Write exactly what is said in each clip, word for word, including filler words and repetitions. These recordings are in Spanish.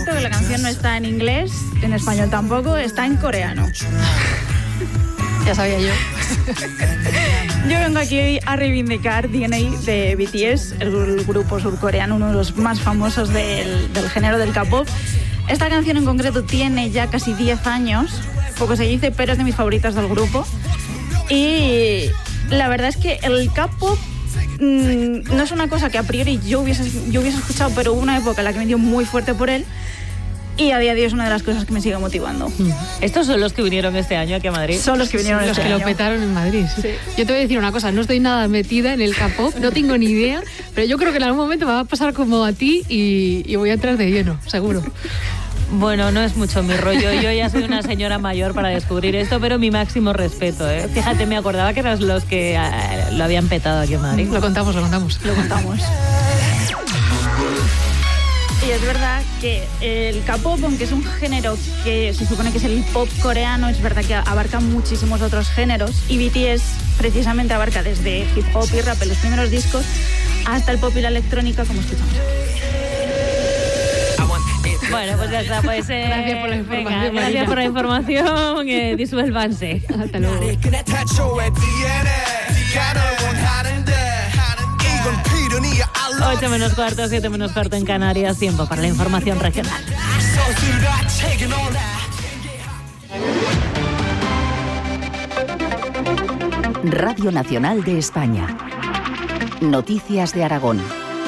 cierto que la canción no está en inglés, en español tampoco, está en coreano. Ya sabía yo. Yo vengo aquí a reivindicar D N A de B T S, el grupo surcoreano, uno de los más famosos del, del género del K-pop. Esta canción en concreto tiene ya casi diez años, poco se dice, pero es de mis favoritas del grupo. Y la verdad es que el K-pop mmm, no es una cosa que a priori yo hubiese, yo hubiese escuchado, pero hubo una época en la que me dio muy fuerte por él. Y a día de hoy es una de las cosas que me sigue motivando. ¿Estos son los que vinieron este año aquí a Madrid? Son los que vinieron sí, este los que año. lo petaron en Madrid. Sí. Yo te voy a decir una cosa, no estoy nada metida en el K-pop, no tengo ni idea, pero yo creo que en algún momento me va a pasar como a ti y, y voy a entrar de lleno, seguro. Bueno, no es mucho mi rollo. Yo ya soy una señora mayor para descubrir esto, pero mi máximo respeto, ¿eh? Fíjate, me acordaba que eran los que eh, lo habían petado aquí en Madrid. Lo contamos, lo contamos. Lo contamos. Y es verdad que el K-pop, aunque es un género que se supone que es el pop coreano, es verdad que abarca muchísimos otros géneros. Y B T S precisamente abarca desde hip hop y rap en los primeros discos hasta el pop y la electrónica, como escuchamos. Bueno, pues ya está. Pues, eh, gracias por la información. Venga, gracias por la información. Eh, disuélvanse. Hasta luego. ocho menos cuarto, siete menos cuarto en Canarias. Tiempo para la información regional. Radio Nacional de España. Noticias de Aragón.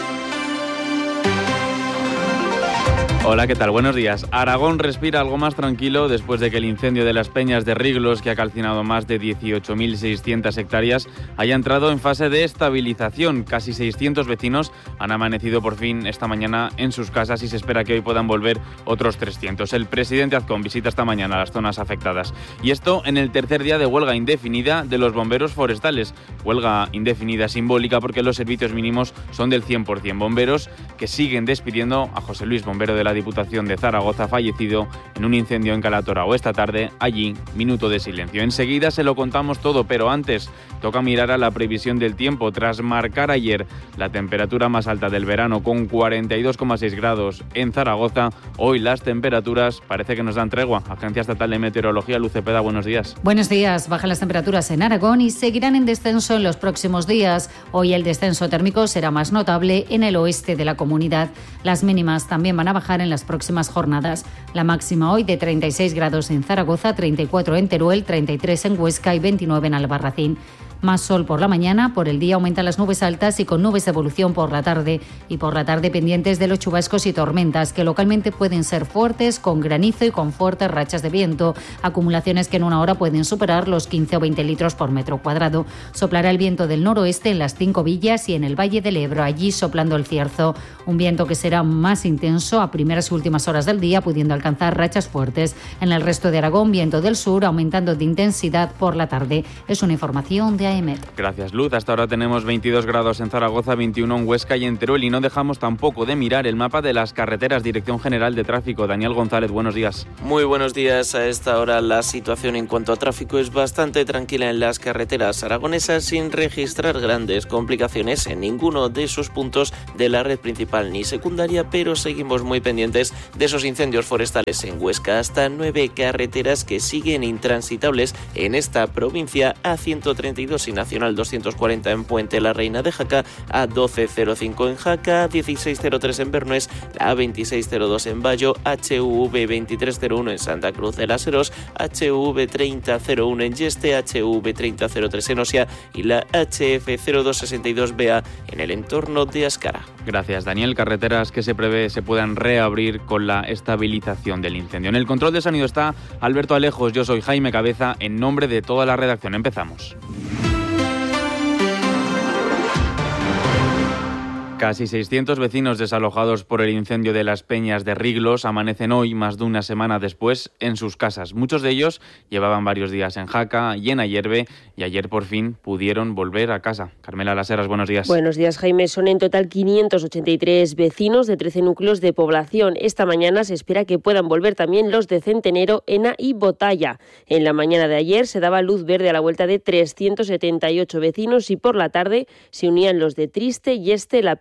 Hola, ¿qué tal? Buenos días. Aragón respira algo más tranquilo después de que el incendio de las Peñas de Riglos, que ha calcinado más de dieciocho mil seiscientas hectáreas, haya entrado en fase de estabilización. Casi seiscientos vecinos han amanecido por fin esta mañana en sus casas y se espera que hoy puedan volver otros trescientos. El presidente Azcón visita esta mañana las zonas afectadas. Y esto en el tercer día de huelga indefinida de los bomberos forestales. Huelga indefinida simbólica porque los servicios mínimos son del cien por ciento. Bomberos que siguen despidiendo a José Luis, bombero de la Diputación de Zaragoza, fallecido en un incendio en Calatorao esta tarde. Allí, minuto de silencio. Enseguida se lo contamos todo, pero antes toca mirar a la previsión del tiempo. Tras marcar ayer la temperatura más alta del verano con cuarenta y dos coma seis grados en Zaragoza, hoy las temperaturas parece que nos dan tregua. Agencia Estatal de Meteorología, Luz Cepeda, buenos días. Buenos días. Bajan las temperaturas en Aragón y seguirán en descenso en los próximos días. Hoy el descenso térmico será más notable en el oeste de la comunidad. Las mínimas también van a bajar en las próximas jornadas. La máxima hoy de treinta y seis grados en Zaragoza, treinta y cuatro en Teruel, treinta y tres en Huesca y veintinueve en Albarracín. Más sol por la mañana, por el día aumentan las nubes altas y con nubes de evolución por la tarde. Y por la tarde pendientes de los chubascos y tormentas que localmente pueden ser fuertes, con granizo y con fuertes rachas de viento. Acumulaciones que en una hora pueden superar los quince o veinte litros por metro cuadrado. Soplará el viento del noroeste en las cinco villas y en el Valle del Ebro, allí soplando el cierzo. Un viento que será más intenso a primeras y últimas horas del día, pudiendo alcanzar rachas fuertes. En el resto de Aragón, viento del sur aumentando de intensidad por la tarde. Es una información de A E M E T. Gracias, Luz. Hasta ahora tenemos veintidós grados en Zaragoza, veintiuno en Huesca y en Teruel. Y no dejamos tampoco de mirar el mapa de las carreteras. Dirección General de Tráfico. Daniel González, buenos días. Muy buenos días. A esta hora la situación en cuanto a tráfico es bastante tranquila en las carreteras aragonesas, sin registrar grandes complicaciones en ninguno de esos puntos de la red principal ni secundaria, pero seguimos muy pendientes de esos incendios forestales en Huesca. Hasta nueve carreteras que siguen intransitables en esta provincia: A ciento treinta y dos y Nacional doscientos cuarenta en Puente la Reina de Jaca, A doce cero cinco en Jaca, A dieciséis cero tres en Bernués, A veintiséis cero dos en Bayo, H U V veintitrés cero uno en Santa Cruz de las Heros, H U V treinta cero uno en Yeste, H U V treinta cero tres en Osia y la H F cero dos sesenta y dos B A en el entorno de Ascara. Gracias, Daniel. Carreteras que se prevé se puedan reabrir con la estabilización del incendio. En el control de sonido está Alberto Alejos. Yo soy Jaime Cabeza. En nombre de toda la redacción empezamos. Casi seiscientos vecinos desalojados por el incendio de las Peñas de Riglos amanecen hoy, más de una semana después, en sus casas. Muchos de ellos llevaban varios días en Jaca y en Ayerbe y ayer por fin pudieron volver a casa. Carmela Las Heras, buenos días. Buenos días, Jaime. Son en total quinientos ochenta y tres vecinos de trece núcleos de población. Esta mañana se espera que puedan volver también los de Centenero, Ena y Botalla. En la mañana de ayer se daba luz verde a la vuelta de trescientos setenta y ocho vecinos y por la tarde se unían los de Triste, Yeste, La Peña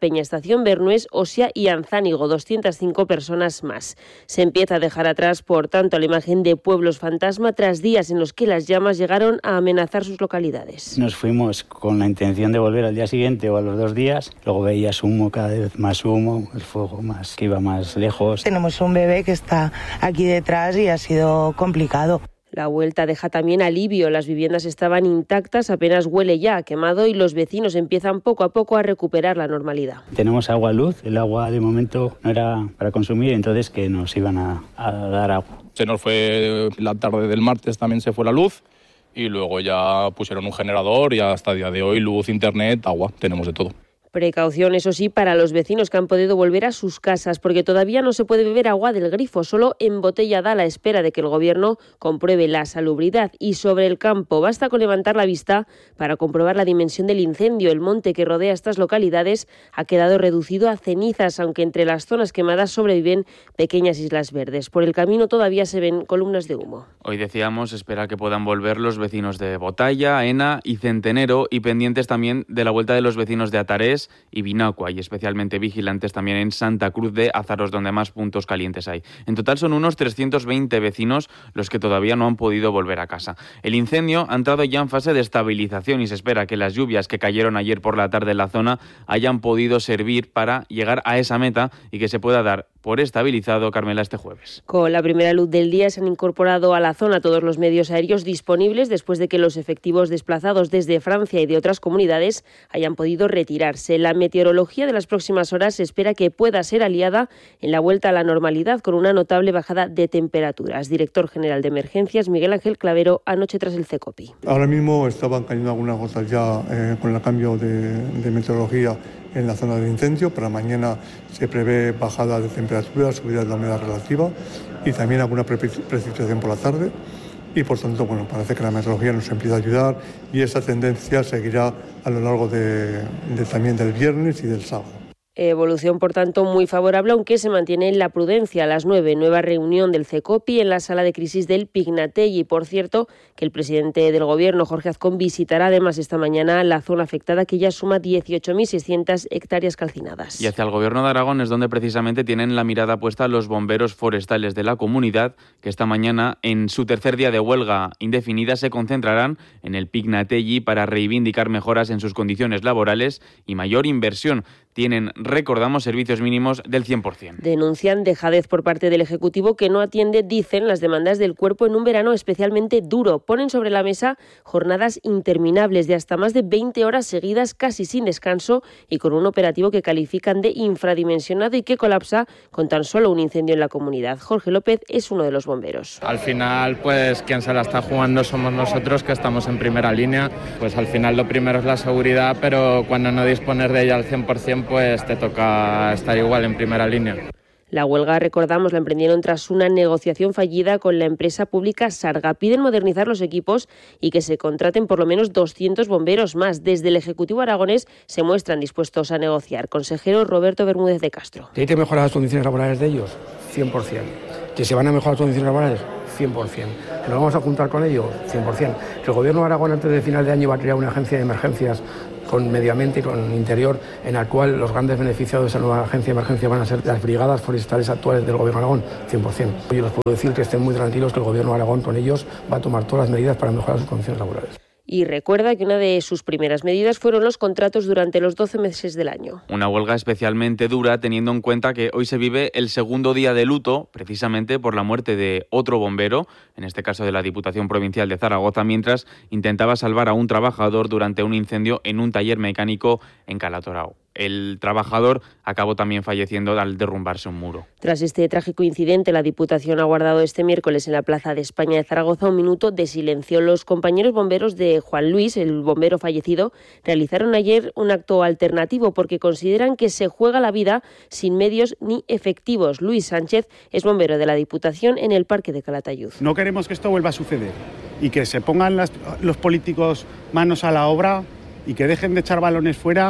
Peña Estación, Bernués, Osia y Anzánigo, doscientas cinco personas más. Se empieza a dejar atrás, por tanto, la imagen de pueblos fantasma tras días en los que las llamas llegaron a amenazar sus localidades. Nos fuimos con la intención de volver al día siguiente o a los dos días, luego veías humo, cada vez más humo, el fuego más que iba más lejos. Tenemos un bebé que está aquí detrás y ha sido complicado. La vuelta deja también alivio. Las viviendas estaban intactas, apenas huele ya a quemado y los vecinos empiezan poco a poco a recuperar la normalidad. Tenemos agua, luz, el agua de momento no era para consumir, entonces que nos iban a, a dar agua. Se nos fue la tarde del martes, también se fue la luz y luego ya pusieron un generador y hasta el día de hoy luz, internet, agua, tenemos de todo. Precaución, eso sí, para los vecinos que han podido volver a sus casas, porque todavía no se puede beber agua del grifo, solo embotellada a la espera de que el Gobierno compruebe la salubridad. Y sobre el campo, basta con levantar la vista para comprobar la dimensión del incendio. El monte que rodea estas localidades ha quedado reducido a cenizas, aunque entre las zonas quemadas sobreviven pequeñas islas verdes. Por el camino todavía se ven columnas de humo. Hoy decíamos, espera que puedan volver los vecinos de Botalla, Ena y Centenero, y pendientes también de la vuelta de los vecinos de Atarés y Binacua, y especialmente vigilantes también en Santa Cruz de Azaros, donde más puntos calientes hay. En total son unos trescientos veinte vecinos los que todavía no han podido volver a casa. El incendio ha entrado ya en fase de estabilización y se espera que las lluvias que cayeron ayer por la tarde en la zona hayan podido servir para llegar a esa meta y que se pueda dar por estabilizado, Carmela, este jueves. Con la primera luz del día se han incorporado a la zona todos los medios aéreos disponibles después de que los efectivos desplazados desde Francia y de otras comunidades hayan podido retirarse. La meteorología de las próximas horas se espera que pueda ser aliada en la vuelta a la normalidad con una notable bajada de temperaturas. Director General de Emergencias, Miguel Ángel Clavero, anoche tras el CECOPI. Ahora mismo estaban cayendo algunas gotas ya eh, con el cambio de, de meteorología en la zona del incendio. Para mañana se prevé bajada de temperatura, subida de la humedad relativa y también alguna precipitación por la tarde. Y por tanto, bueno, parece que la meteorología nos empieza a ayudar y esa tendencia seguirá a lo largo de, de también del viernes y del sábado. Evolución, por tanto, muy favorable, aunque se mantiene en la prudencia. A las nueve, nueva reunión del CECOPI en la sala de crisis del Pignatelli. Por cierto, que el presidente del Gobierno, Jorge Azcón, visitará además esta mañana la zona afectada, que ya suma dieciocho mil seiscientas hectáreas calcinadas. Y hacia el Gobierno de Aragón es donde precisamente tienen la mirada puesta los bomberos forestales de la comunidad, que esta mañana, en su tercer día de huelga indefinida, se concentrarán en el Pignatelli para reivindicar mejoras en sus condiciones laborales y mayor inversión. Tienen, recordamos, servicios mínimos del cien por ciento. Denuncian dejadez por parte del Ejecutivo que no atiende, dicen, las demandas del cuerpo en un verano especialmente duro. Ponen sobre la mesa jornadas interminables de hasta más de veinte horas seguidas, casi sin descanso, y con un operativo que califican de infradimensionado y que colapsa con tan solo un incendio en la comunidad. Jorge López es uno de los bomberos. Al final, pues quien se la está jugando somos nosotros, que estamos en primera línea. Pues al final lo primero es la seguridad, pero cuando no dispones de ella al cien por ciento, pues te toca estar igual en primera línea. La huelga, recordamos, la emprendieron tras una negociación fallida con la empresa pública Sarga. Piden modernizar los equipos y que se contraten por lo menos doscientos bomberos más. Desde el Ejecutivo aragonés se muestran dispuestos a negociar. Consejero Roberto Bermúdez de Castro. ¿Que hay que mejorar las condiciones laborales de ellos? cien por ciento. ¿Que se van a mejorar las condiciones laborales? cien por ciento. ¿Que nos vamos a juntar con ellos? cien por ciento. ¿Que el Gobierno de Aragón antes de final de año va a crear una agencia de emergencias con medio ambiente y con interior, en la cual los grandes beneficiados de esa nueva agencia de emergencia van a ser las brigadas forestales actuales del Gobierno de Aragón? cien por ciento. Yo les puedo decir que estén muy tranquilos, que el Gobierno de Aragón con ellos va a tomar todas las medidas para mejorar sus condiciones laborales. Y recuerda que una de sus primeras medidas fueron los contratos durante los doce meses del año. Una huelga especialmente dura, teniendo en cuenta que hoy se vive el segundo día de luto, precisamente por la muerte de otro bombero, en este caso de la Diputación Provincial de Zaragoza, mientras intentaba salvar a un trabajador durante un incendio en un taller mecánico en Calatorao. El trabajador acabó también falleciendo al derrumbarse un muro. Tras este trágico incidente, la Diputación ha guardado este miércoles en la Plaza de España de Zaragoza un minuto de silencio. Los compañeros bomberos de Juan Luis, el bombero fallecido, realizaron ayer un acto alternativo porque consideran que se juega la vida sin medios ni efectivos. Luis Sánchez es bombero de la Diputación en el Parque de Calatayud. No queremos que esto vuelva a suceder y que se pongan las, los políticos manos a la obra y que dejen de echar balones fuera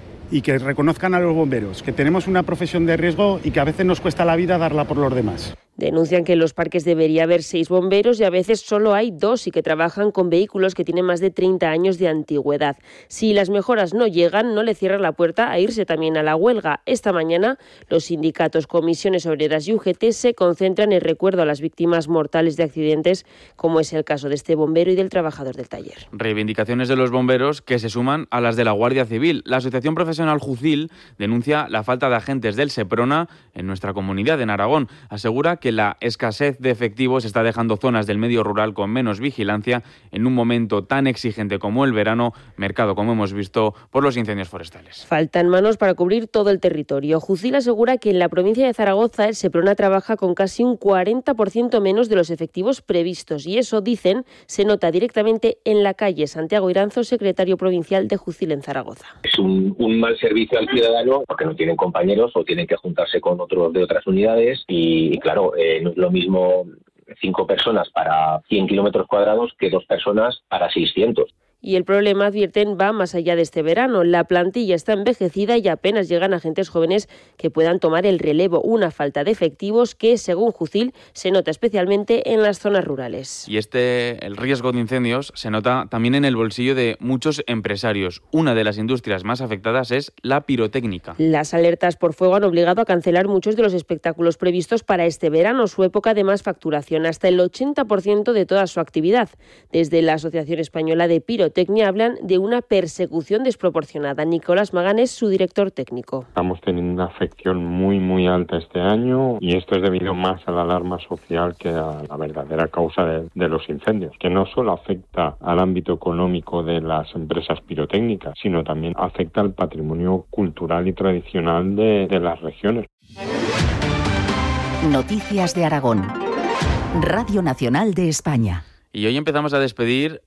y que reconozcan a los bomberos, que tenemos una profesión de riesgo y que a veces nos cuesta la vida darla por los demás. Denuncian que en los parques debería haber seis bomberos y a veces solo hay dos y que trabajan con vehículos que tienen más de treinta años de antigüedad. Si las mejoras no llegan, no le cierran la puerta a irse también a la huelga. Esta mañana, los sindicatos, comisiones obreras y U G T se concentran en recuerdo a las víctimas mortales de accidentes, como es el caso de este bombero y del trabajador del taller. Reivindicaciones de los bomberos que se suman a las de la Guardia Civil. La Asociación Profesional Jucil denuncia la falta de agentes del Seprona en nuestra comunidad, en Aragón. Asegura que la escasez de efectivos está dejando zonas del medio rural con menos vigilancia en un momento tan exigente como el verano, mercado, como hemos visto, por los incendios forestales. Faltan manos para cubrir todo el territorio. Jucil asegura que en la provincia de Zaragoza el Seprona trabaja con casi un cuarenta por ciento menos de los efectivos previstos y eso, dicen, se nota directamente en la calle. Santiago Iranzo, secretario provincial de Jucil en Zaragoza. Es un, un mal servicio al ciudadano porque no tienen compañeros o tienen que juntarse con otros de otras unidades y, y claro, eh, no es lo mismo cinco personas para cien kilómetros cuadrados que dos personas para seiscientos. Y el problema, advierten, va más allá de este verano. La plantilla está envejecida y apenas llegan agentes jóvenes que puedan tomar el relevo. Una falta de efectivos que, según Jucil, se nota especialmente en las zonas rurales. Y este, el riesgo de incendios, se nota también en el bolsillo de muchos empresarios. Una de las industrias más afectadas es la pirotécnica. Las alertas por fuego han obligado a cancelar muchos de los espectáculos previstos para este verano, su época de más facturación, hasta el ochenta por ciento de toda su actividad. Desde la Asociación Española de Pirotecnia hablan de una persecución desproporcionada. Nicolás Magán es su director técnico. Estamos teniendo una afección muy, muy alta este año y esto es debido más a la alarma social que a la verdadera causa de, de los incendios, que no solo afecta al ámbito económico de las empresas pirotécnicas, sino también afecta al patrimonio cultural y tradicional de, de las regiones. Noticias de Aragón. Radio Nacional de España. Y hoy empezamos a despedir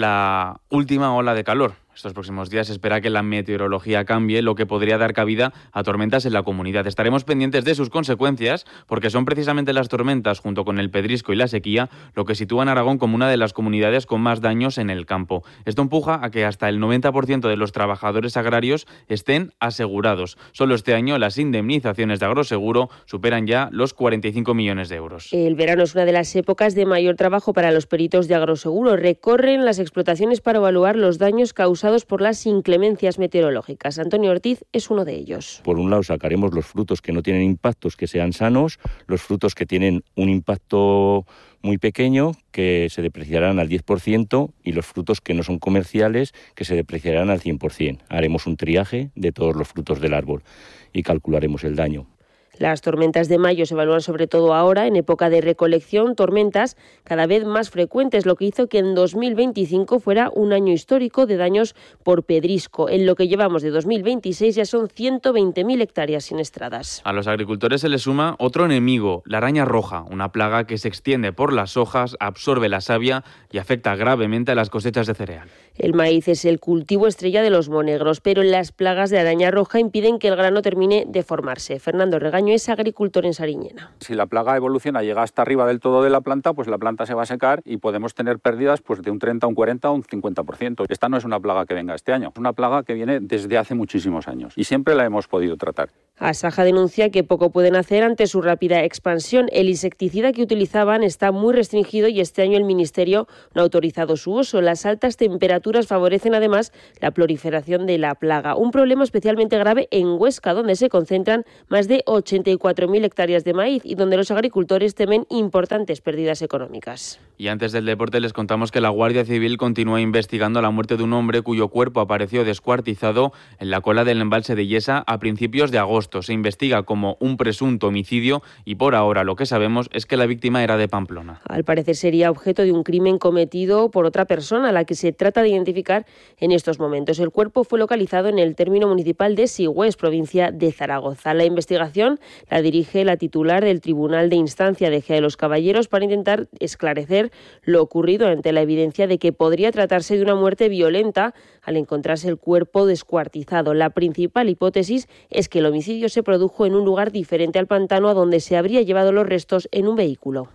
la última ola de calor. Estos próximos días se espera que la meteorología cambie, lo que podría dar cabida a tormentas en la comunidad. Estaremos pendientes de sus consecuencias, porque son precisamente las tormentas, junto con el pedrisco y la sequía, lo que sitúa a Aragón como una de las comunidades con más daños en el campo. Esto empuja a que hasta el noventa por ciento de los trabajadores agrarios estén asegurados. Solo este año las indemnizaciones de agroseguro superan ya los cuarenta y cinco millones de euros. El verano es una de las épocas de mayor trabajo para los peritos de agroseguro. Recorren las explotaciones para evaluar los daños causados por las inclemencias meteorológicas. Antonio Ortiz es uno de ellos. Por un lado sacaremos los frutos que no tienen impactos, que sean sanos, los frutos que tienen un impacto muy pequeño, que se depreciarán al diez por ciento, y los frutos que no son comerciales, que se depreciarán al cien por ciento. Haremos un triaje de todos los frutos del árbol y calcularemos el daño. Las tormentas de mayo se evalúan sobre todo ahora, en época de recolección, tormentas cada vez más frecuentes, lo que hizo que en dos mil veinticinco fuera un año histórico de daños por pedrisco. En lo que llevamos de dos mil veintiséis ya son ciento veinte mil hectáreas siniestradas. A los agricultores se les suma otro enemigo, la araña roja, una plaga que se extiende por las hojas, absorbe la savia y afecta gravemente a las cosechas de cereal. El maíz es el cultivo estrella de los monegros, pero las plagas de araña roja impiden que el grano termine de formarse. Fernando Regaño es agricultor en Sariñena. Si la plaga evoluciona, llega hasta arriba del todo de la planta, pues la planta se va a secar y podemos tener pérdidas pues de un treinta, un cuarenta o un cincuenta por ciento. Esta no es una plaga que venga este año, es una plaga que viene desde hace muchísimos años y siempre la hemos podido tratar. Asaja denuncia que poco pueden hacer ante su rápida expansión. El insecticida que utilizaban está muy restringido y este año el Ministerio no ha autorizado su uso. Las altas temperaturas favorecen además la proliferación de la plaga. Un problema especialmente grave en Huesca, donde se concentran más de ochenta y cuatro mil hectáreas de maíz y donde los agricultores temen importantes pérdidas económicas. Y antes del deporte les contamos que la Guardia Civil continúa investigando la muerte de un hombre cuyo cuerpo apareció descuartizado en la cola del embalse de Yesa a principios de agosto. Se investiga como un presunto homicidio y por ahora lo que sabemos es que la víctima era de Pamplona. Al parecer sería objeto de un crimen cometido por otra persona a la que se trata de identificar en estos momentos. El cuerpo fue localizado en el término municipal de Sigüés, provincia de Zaragoza. La investigación la dirige la titular del Tribunal de Instancia de Ejea de los Caballeros para intentar esclarecer lo ocurrido ante la evidencia de que podría tratarse de una muerte violenta al encontrarse el cuerpo descuartizado. La principal hipótesis es que el homicidio se produjo en un lugar diferente al pantano a donde se habría llevado los restos en un vehículo.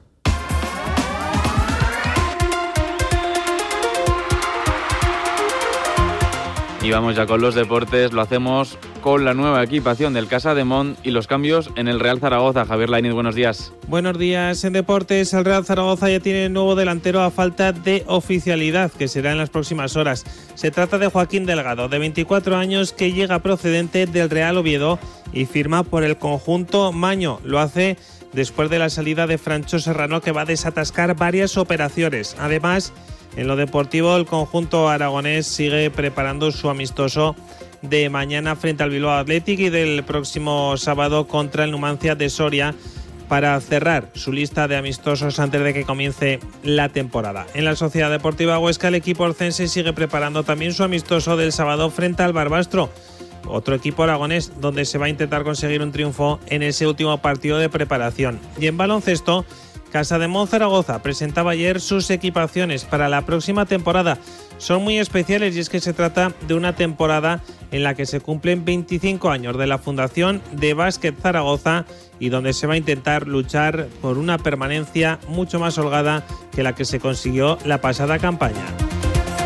Y vamos ya con los deportes, lo hacemos con la nueva equipación del Casademont y los cambios en el Real Zaragoza. Javier Lainez, buenos días. Buenos días. En deportes, el Real Zaragoza ya tiene nuevo delantero a falta de oficialidad, que será en las próximas horas. Se trata de Joaquín Delgado, de veinticuatro años, que llega procedente del Real Oviedo y firma por el conjunto maño. Lo hace después de la salida de Francho Serrano, que va a desatascar varias operaciones. Además, en lo deportivo, el conjunto aragonés sigue preparando su amistoso de mañana frente al Bilbao Athletic y del próximo sábado contra el Numancia de Soria, para cerrar su lista de amistosos antes de que comience la temporada. En la Sociedad Deportiva Huesca, el equipo orcense sigue preparando también su amistoso del sábado frente al Barbastro, otro equipo aragonés donde se va a intentar conseguir un triunfo en ese último partido de preparación. Y en baloncesto, Casademont Zaragoza presentaba ayer sus equipaciones para la próxima temporada. Son muy especiales y es que se trata de una temporada en la que se cumplen veinticinco años de la fundación de Básquet Zaragoza y donde se va a intentar luchar por una permanencia mucho más holgada que la que se consiguió la pasada campaña.